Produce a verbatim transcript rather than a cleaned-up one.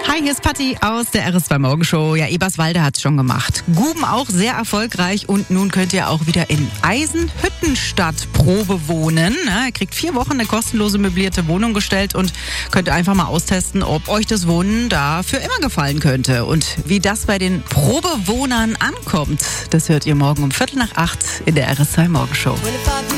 Hi, hier ist Patti aus der R S zwei Morgenshow. Ja, Eberswalde hat's schon gemacht. Guben auch sehr erfolgreich und nun könnt ihr auch wieder in Eisenhüttenstadt Probe wohnen. Ja, ihr kriegt vier Wochen eine kostenlose möblierte Wohnung gestellt und könnt einfach mal austesten, ob euch das Wohnen da für immer gefallen könnte. Und wie das bei den Probewohnern ankommt, das hört ihr morgen um Viertel nach acht in der R S zwei Morgenshow.